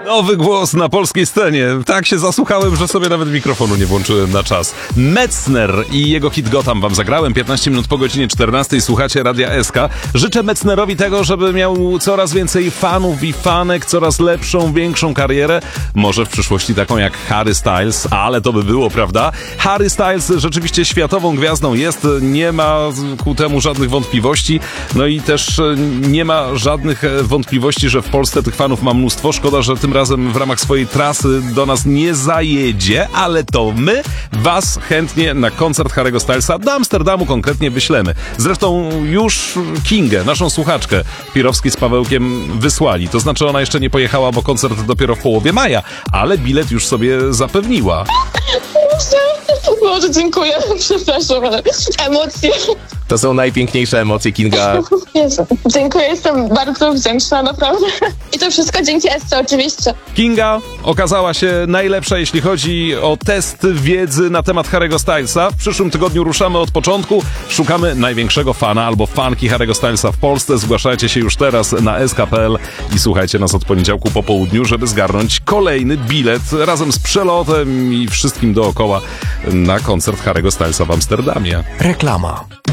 Nowy głos na polskiej scenie. Tak się zasłuchałem, że sobie nawet mikrofonu nie włączyłem na czas. Metzner i jego hit Gotham wam zagrałem. 15 minut po godzinie 14. Słuchacie Radia SK. Życzę Metznerowi tego, żeby miał coraz więcej fanów i fanek, coraz lepszą, większą karierę. Może w przyszłości taką jak Harry Styles, ale to by było, prawda? Harry Styles rzeczywiście światową gwiazdą jest. Nie ma ku temu żadnych wątpliwości. No i też nie ma żadnych wątpliwości, że w Polsce tych fanów ma mnóstwo. Szkoda, że tym razem w ramach swojej trasy do nas nie zajedzie, ale to my was chętnie na koncert Harry'ego Stylesa do Amsterdamu konkretnie wyślemy. Zresztą już Kingę, naszą słuchaczkę, Pirowski z Pawełkiem wysłali. To znaczy ona jeszcze nie pojechała, bo koncert dopiero w połowie maja, ale bilet już sobie zapewniła. Boże, dziękuję. Przepraszam, ale emocje. To są najpiękniejsze emocje, Kinga. Jezu, dziękuję, jestem bardzo wdzięczna, naprawdę. I to wszystko dzięki Esce, oczywiście. Kinga okazała się najlepsza, jeśli chodzi o test wiedzy na temat Harry'ego Stylesa. W przyszłym tygodniu ruszamy od początku. Szukamy największego fana albo fanki Harry'ego Stylesa w Polsce. Zgłaszajcie się już teraz na sk.pl i słuchajcie nas od poniedziałku po południu, żeby zgarnąć kolejny bilet razem z przelotem i wszystkim dookoła na koncert Harry'ego Stylesa w Amsterdamie. Reklama.